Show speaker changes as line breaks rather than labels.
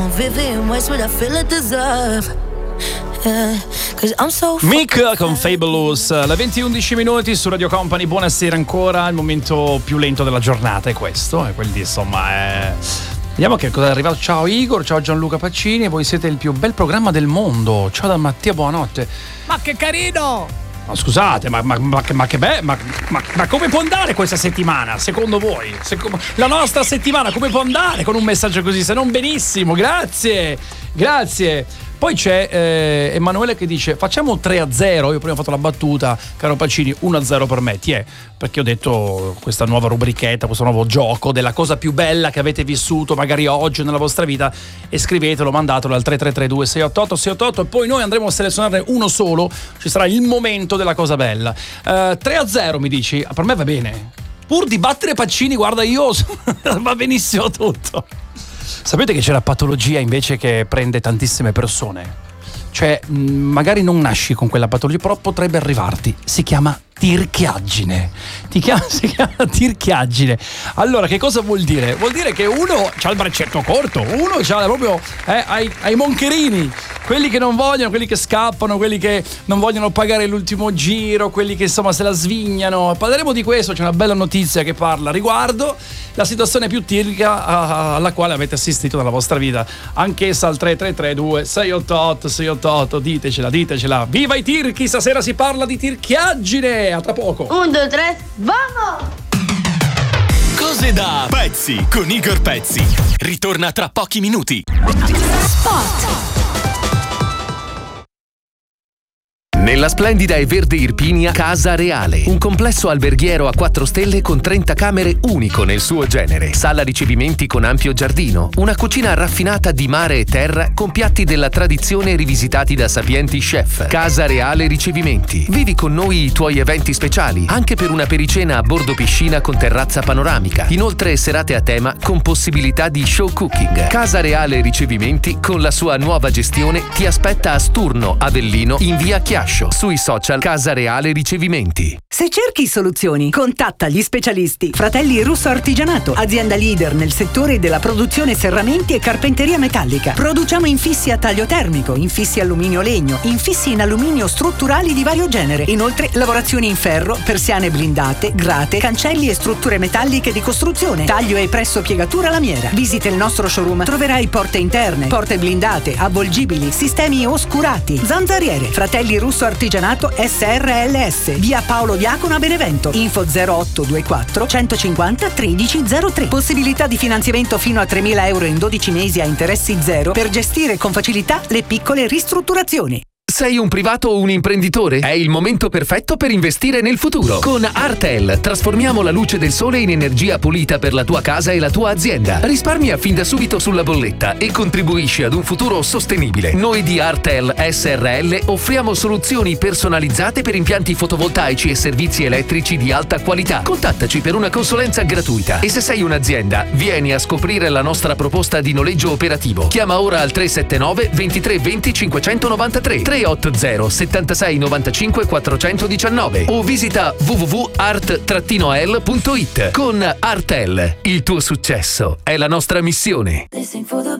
Vivian Westwood, I feel I deserve.
Mick con Fabulous, le 20:11 su Radio Company. Buonasera ancora. Il momento più lento della giornata è questo, e quindi insomma vediamo che cosa è arrivato. Ciao Igor, ciao Gianluca Pacini, voi siete il più bel programma del mondo. Ciao da Mattia, buonanotte.
Ma che carino!
No, scusate, ma che bello, ma come può andare questa settimana, secondo voi? La nostra settimana come può andare con un messaggio così, se non benissimo? Grazie. Poi c'è Emanuele che dice: facciamo 3-0. Io prima ho fatto la battuta, caro Pacini, 1-0 per me. Ti è? Perché ho detto questa nuova rubrichetta, questo nuovo gioco della cosa più bella che avete vissuto magari oggi nella vostra vita, e scrivetelo, mandatelo al 333-2688-688 e poi noi andremo a selezionarne uno solo. Ci sarà il momento della cosa bella. 3-0 mi dici? Per me va bene. Pur di battere Pacini, guarda, io va benissimo tutto. Sapete che c'è la patologia invece che prende tantissime persone? Cioè, magari non nasci con quella patologia, però potrebbe arrivarti. Si chiama tirchiaggine. Si chiama tirchiaggine. Allora, che cosa vuol dire? Vuol dire che uno c'ha il braccetto corto, uno c'ha proprio ai moncherini, quelli che non vogliono, quelli che scappano, quelli che non vogliono pagare l'ultimo giro, quelli che insomma se la svignano. Parleremo di questo, c'è una bella notizia che parla riguardo la situazione più tirca alla quale avete assistito nella vostra vita, anch'essa al 333-2688-688. Ditecela. Viva i tirchi, stasera si parla di tirchiaggine. A tra poco.
1, 2, 3, vamos!
Cose da pezzi con Igor Pezzi. Ritorna tra pochi minuti.
Spot.
Nella splendida e verde Irpinia, Casa Reale, un complesso alberghiero a 4 stelle con 30 camere, unico nel suo genere, sala ricevimenti con ampio giardino, una cucina raffinata di mare e terra con piatti della tradizione rivisitati da sapienti chef. Casa Reale Ricevimenti. Vivi con noi i tuoi eventi speciali, anche per una pericena a bordo piscina con terrazza panoramica. Inoltre serate a tema con possibilità di show cooking. Casa Reale Ricevimenti, con la sua nuova gestione, ti aspetta a Sturno, Avellino, in via Chiascio. Sui social Casa Reale Ricevimenti.
Se cerchi soluzioni, contatta gli specialisti. Fratelli Russo Artigianato, azienda leader nel settore della produzione serramenti e carpenteria metallica. Produciamo infissi a taglio termico, infissi alluminio-legno, infissi in alluminio strutturali di vario genere. Inoltre lavorazioni in ferro, persiane blindate, grate, cancelli e strutture metalliche di costruzione. Taglio e presso piegatura lamiera. Visita il nostro showroom, troverai porte interne, porte blindate, avvolgibili, sistemi oscurati, zanzariere. Fratelli Russo Artigianato SRLS, via Paolo Diacono a Benevento. Info 0824 150 1303. Possibilità di finanziamento fino a 3.000 euro in 12 mesi a interessi zero per gestire con facilità le piccole ristrutturazioni.
Sei un privato o un imprenditore? È il momento perfetto per investire nel futuro. Con Artel trasformiamo la luce del sole in energia pulita per la tua casa e la tua azienda. Risparmia fin da subito sulla bolletta e contribuisci ad un futuro sostenibile. Noi di Artel SRL offriamo soluzioni personalizzate per impianti fotovoltaici e servizi elettrici di alta qualità. Contattaci per una consulenza gratuita. E se sei un'azienda, vieni a scoprire la nostra proposta di noleggio operativo. Chiama ora al 379 23 20 593 380 76 95 419 o visita www.art-el.it. Con Artel, il tuo successo è la nostra missione.
They sing for the